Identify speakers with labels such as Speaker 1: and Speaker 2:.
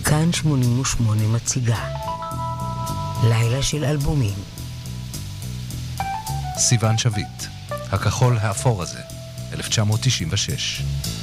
Speaker 1: כאן 88 מציגה לילה של אלבומים.
Speaker 2: סיוון שביט, הכחול האפור הזה, 1996.